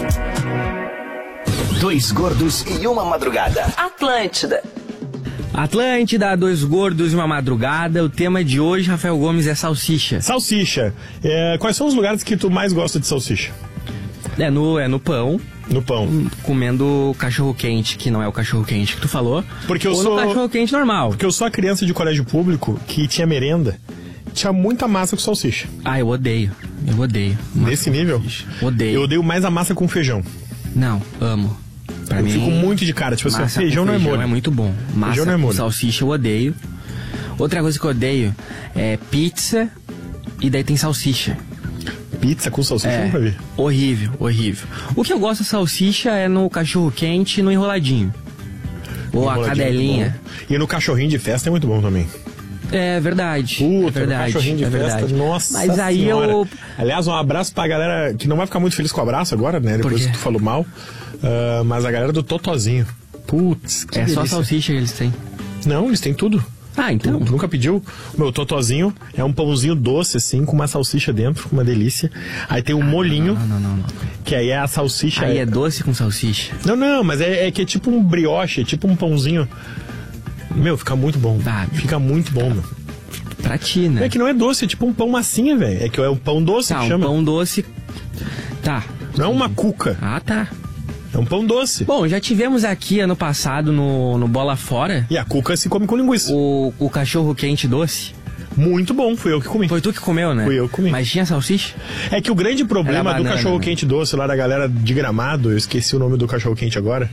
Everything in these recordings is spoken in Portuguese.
Dois gordos e uma madrugada. Atlântida, dois gordos e uma madrugada. O tema de hoje, Rafael Gomes, é salsicha. Salsicha. Quais são os lugares que tu mais gosta de salsicha? É no pão. No pão. Comendo cachorro-quente, que não é o cachorro-quente que tu falou. Porque eu ou sou... no cachorro-quente normal. Porque eu sou a criança de colégio público que tinha merenda, tinha muita massa com salsicha. Ah, eu odeio. Nesse nível? Odeio. Eu odeio mais a massa com feijão. Não, amo. Pra eu mim, fico muito de cara, tipo assim, feijão não é molho. É muito bom. Massa feijão não é com molho. salsicha eu odeio. Outra coisa que eu odeio é pizza e daí tem salsicha. Pizza com salsicha, nunca vi. Horrível. O que eu gosto da salsicha é no cachorro quente e no enroladinho. Ou a cadelinha. E no cachorrinho de festa é muito bom também. É verdade. Puta, é verdade. Cachorrinho de festa, verdade. nossa. Mas aí senhora. eu... Aliás, um abraço pra galera que não vai ficar muito feliz com o abraço agora, né? Depois que tu falou mal. Mas a galera do Totozinho. Putz, que delícia. Só salsicha que eles têm. Não, eles têm tudo. Ah, então. Tu nunca pediu? Meu, Totozinho é um pãozinho doce, assim, com uma salsicha dentro, uma delícia. Aí tem um molhinho. Não. Que aí é a salsicha. Aí é doce com salsicha. Não, mas é que é tipo um brioche, é tipo um pãozinho. Meu, fica muito bom. Fica muito bom, meu. Pra ti, né? É que não é doce, é tipo um pão massinha, velho. É que é um pão doce que chama. Pão doce. Tá. Não é uma cuca. Ah, tá. É um pão doce. Bom, já tivemos aqui ano passado no Bola Fora. E a cuca se come com linguiça. O cachorro quente doce. Muito bom, fui eu que comi. Foi tu que comeu, né? Fui eu que comi. Mas tinha salsicha? É que o grande problema banana, do cachorro quente doce lá da galera de Gramado, eu esqueci o nome do cachorro quente agora,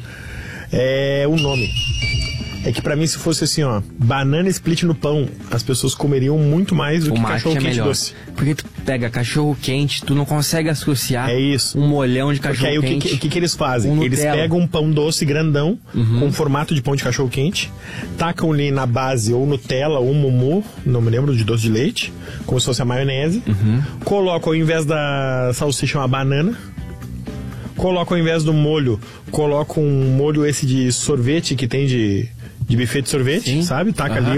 é o nome. É que pra mim, se fosse assim, ó, banana split no pão, as pessoas comeriam muito mais do que cachorro quente doce. Porque tu pega cachorro quente, tu não consegue associar um molhão de cachorro quente. Porque aí o que eles fazem? Eles pegam um pão doce grandão, com formato de pão de cachorro quente, tacam ali na base ou Nutella ou mumu, não me lembro, de doce de leite, como se fosse a maionese, colocam ao invés da salsicha uma banana, colocam ao invés do molho, colocam um molho esse de sorvete que tem de buffet de sorvete, sabe? Taca ali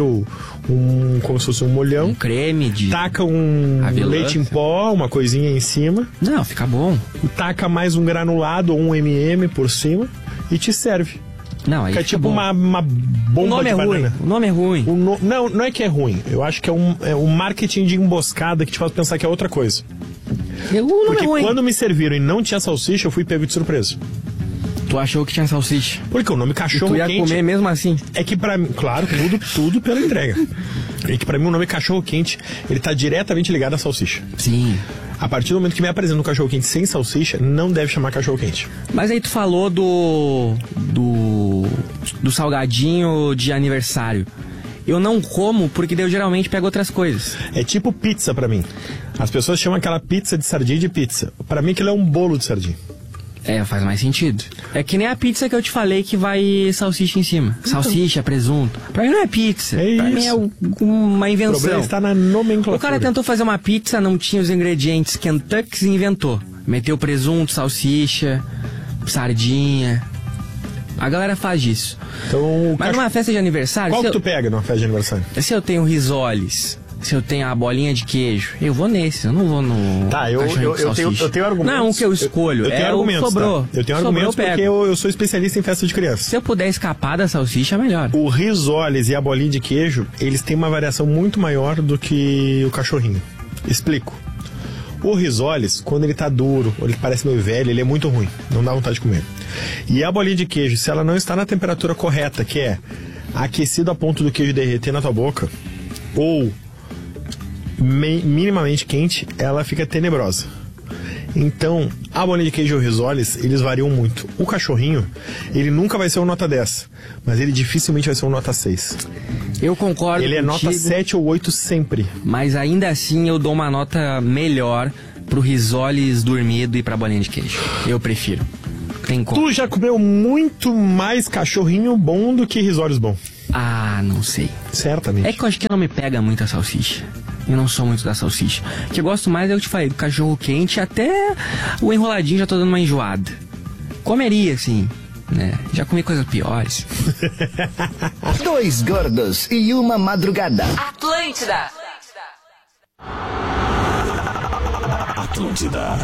como se fosse um molhão. Um creme de... Taca um leite em pó, uma coisinha em cima. Não, fica bom. Taca mais um granulado ou um M&M por cima e te serve. Não, aí fica tipo uma bomba de banana. O nome é ruim. Não é que é ruim. Eu acho que é um marketing de emboscada que te faz pensar que é outra coisa. Porque quando me serviram e não tinha salsicha, eu fui pego de surpresa. Tu achou que tinha salsicha? Porque o nome cachorro quente... Tu ia comer mesmo assim? É que pra mim... Claro, tudo pela entrega. É que pra mim o nome cachorro quente, ele tá diretamente ligado à salsicha. Sim. A partir do momento que me apresenta um cachorro quente sem salsicha, não deve chamar cachorro quente. Mas aí tu falou do salgadinho de aniversário. Eu não como porque daí eu geralmente pego outras coisas. É tipo pizza pra mim. As pessoas chamam aquela pizza de sardinha de pizza. Pra mim aquilo é um bolo de sardinha. É, faz mais sentido. É que nem a pizza que eu te falei que vai salsicha em cima. Salsicha, presunto. Pra mim não é pizza. Pra mim é uma invenção. O problema está na nomenclatura. O cara tentou fazer uma pizza, não tinha os ingredientes Kentucky e inventou. Meteu presunto, salsicha, sardinha. A galera faz isso. Então, mas numa festa de aniversário... Qual que tu pega numa festa de aniversário? Se eu tenho risoles... Se eu tenho a bolinha de queijo, eu vou nesse, eu não vou no... Tá, eu tenho argumentos. Não, o que eu escolho. Eu tenho argumentos, sobrou. Tá? Eu tenho argumentos porque eu sou especialista em festa de criança. Se eu puder escapar da salsicha, é melhor. O risoles e a bolinha de queijo, eles têm uma variação muito maior do que o cachorrinho. Explico. O risoles, quando ele tá duro, ou ele parece meio velho, ele é muito ruim. Não dá vontade de comer. E a bolinha de queijo, se ela não está na temperatura correta, que é aquecido a ponto do queijo derreter na tua boca, ou minimamente quente, ela fica tenebrosa. Então, a bolinha de queijo e o risoles, eles variam muito. O cachorrinho, ele nunca vai ser um nota 10, mas ele dificilmente vai ser um nota 6. Eu concordo Ele é contigo, nota 7 ou 8 sempre. Mas ainda assim eu dou uma nota melhor pro risoles dormido e pra bolinha de queijo. Eu prefiro. Tem como. Tu já comeu muito mais cachorrinho bom do que risoles bom? Ah, não sei. Certamente. É que eu acho que não me pega muito a salsicha. Eu não sou muito da salsicha. O que eu gosto mais é o que eu te falei, do cachorro quente, até o enroladinho já tô dando uma enjoada. Comeria, assim, né? Já comi coisas piores. Dois gordos e uma madrugada. Atlântida. Atlântida.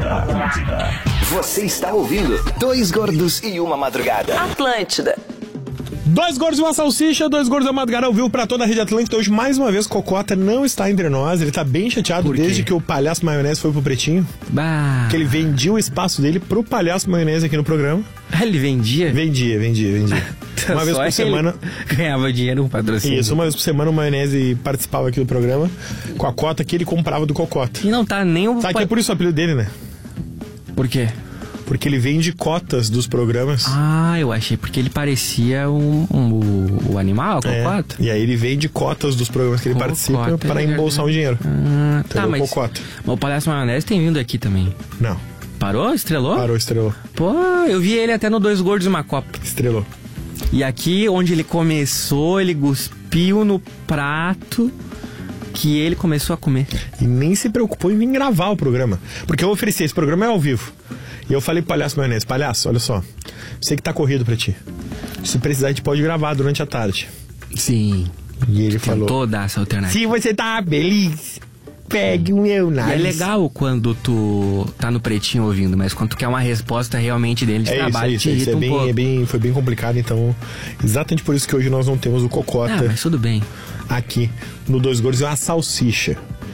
Você está ouvindo Dois Gordos e Uma Madrugada. Atlântida. Dois gordos e uma salsicha, Dois gordos e uma madrugada ao vivo pra toda a Rede Atlântida. Hoje, mais uma vez, Cocota não está entre nós. Ele tá bem chateado desde que o Palhaço Maionese foi pro Pretinho. Bah. Que ele vendia o espaço dele pro Palhaço Maionese aqui no programa. Ele vendia? Vendia. Uma vez por semana. Ganhava dinheiro com patrocínio. Isso, uma vez por semana o Maionese participava aqui do programa com a cota que ele comprava do Cocota. E não tá nem o... Sabe que é por isso o apelido dele, né? Por quê? Porque ele vende cotas dos programas. Ah, eu achei porque ele parecia o animal, a Cocota. E aí ele vende cotas dos programas que ele participa para embolsar um dinheiro. Tá, mas Cocota. O Palhaço Maionese tem vindo aqui também. Não. Parou? Estrelou? Parou, estrelou. Pô, eu vi ele até no Dois Gordos e uma Copa. Estrelou. E aqui, onde ele começou, ele cuspiu no prato que ele começou a comer. E nem se preocupou em vir gravar o programa. Porque eu ofereci, esse programa é ao vivo. E eu falei pro Palhaço Maionese, Palhaço, olha só, sei que tá corrido pra ti. Se precisar, a gente pode gravar durante a tarde. Sim. E ele falou... Toda essa alternativa. Se você tá feliz, pegue o meu nariz. E é legal quando tu tá no Pretinho ouvindo, mas quando tu quer uma resposta realmente dele de trabalho, te irrita um pouco. Foi bem complicado, então... Exatamente por isso que hoje nós não temos o Cocota. Ah, mas tudo bem. Aqui, no Dois Gordos, é uma salsicha.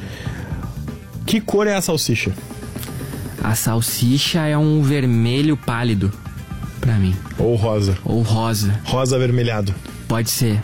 Que cor é a salsicha? A salsicha é um vermelho pálido, pra mim. Ou rosa. Ou rosa. Rosa avermelhado. Pode ser.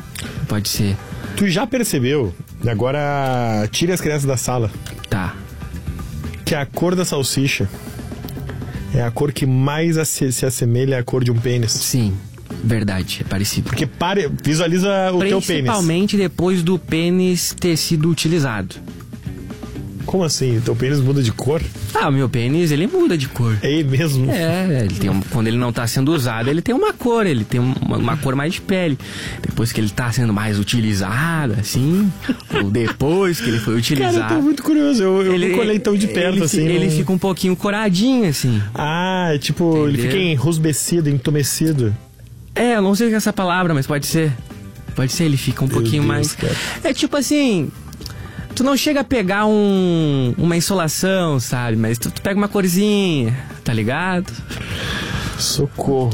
Tu já percebeu, agora tire as crianças da sala, Tá. que a cor da salsicha é a cor que mais se assemelha à cor de um pênis? Sim, verdade, é parecido. Porque visualiza o teu pênis. Principalmente depois do pênis ter sido utilizado. Como assim? Teu pênis muda de cor? Ah, o meu pênis, ele muda de cor. É ele mesmo? É, ele tem quando ele não tá sendo usado, ele tem uma cor, ele tem uma cor mais de pele. Depois que ele tá sendo mais utilizado, assim, ou depois que ele foi utilizado... Cara, eu tô muito curioso, eu nunca olhei tão de perto, assim. Ele fica um pouquinho coradinho, assim. Ah, tipo, entendeu? Ele fica enrosbecido, entumecido. É, eu não sei o que é essa palavra, mas pode ser. Pode ser, ele fica um pouquinho mais... Cara. É tipo assim... Tu não chega a pegar uma insolação, sabe? Mas tu pega uma corzinha, tá ligado? Socorro.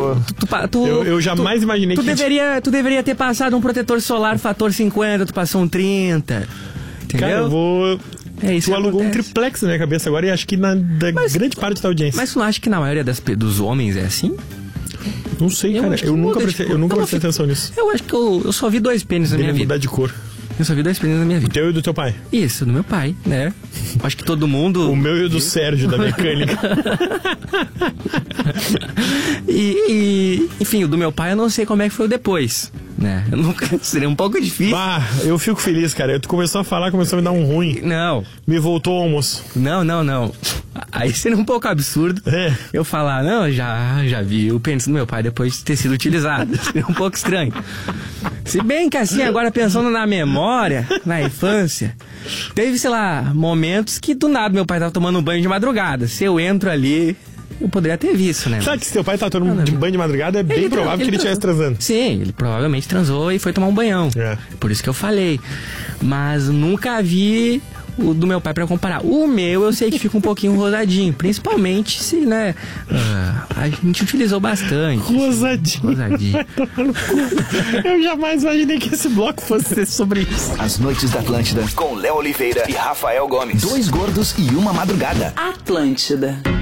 Eu jamais imaginei que... Tu deveria ter passado um protetor solar fator 50, tu passou um 30. Entendeu? Cara, eu vou... É isso. Tu alugou um triplex na minha cabeça agora e acho que grande parte da audiência. Mas tu não acha que na maioria dos homens é assim? Não sei, cara. Eu nunca prestei atenção nisso. Eu acho que eu só vi dois pênis na minha vida. Mudar de cor. Eu só vi dois pênis na minha vida. O teu e do teu pai? Isso, do meu pai, né? Acho que todo mundo... O meu e o do Sérgio, da mecânica. Enfim, o do meu pai eu não sei como é que foi o depois, né? Seria um pouco difícil. Ah, eu fico feliz, cara. Tu começou a falar, começou a me dar um ruim. Não. Me voltou ao almoço. Não. Aí seria um pouco absurdo eu falar, não, já vi o pênis do meu pai depois de ter sido utilizado. Seria um pouco estranho. Se bem que assim, agora pensando na memória, na infância, teve, sei lá, momentos que do nada meu pai tava tomando um banho de madrugada. Se eu entro ali, eu poderia ter visto, né? Sabe que se teu pai tava tomando um banho de madrugada, é bem provável que ele estivesse transando. Sim, ele provavelmente transou e foi tomar um banhão. Por isso que eu falei. Mas nunca vi o do meu pai pra comparar. O meu eu sei que fica um pouquinho rosadinho, principalmente se, né, a gente utilizou bastante. Rosadinho. Eu jamais imaginei que esse bloco fosse ser sobre isso. As Noites da Atlântida com Léo Oliveira e Rafael Gomes. Dois Gordos e Uma Madrugada. Atlântida.